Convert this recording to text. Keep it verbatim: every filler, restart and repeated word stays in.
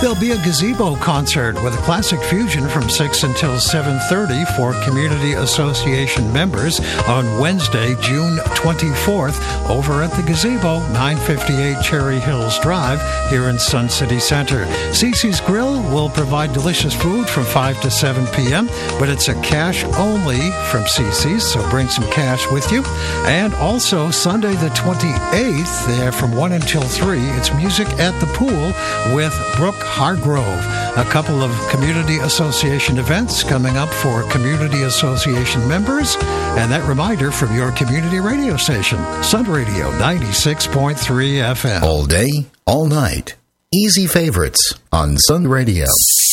There'll be a gazebo concert with a classic fusion from six until seven thirty for Community Association members on Wednesday, June twenty-fourth, over at the gazebo, nine fifty-eight Cherry Hills Drive here in Sun City Center. Cece's Grill will provide delicious food from five to seven p.m., but it's a cash only from Cece's, so bring some cash with you. And also Sunday the twenty-eighth, there from one until three, it's Music at the Pool with Brooke Hargrove. A couple of Community Association events coming up for Community Association members. And that reminder from your community radio station, Sun Radio ninety-six point three F M. All day, all night. Easy favorites on Sun Radio.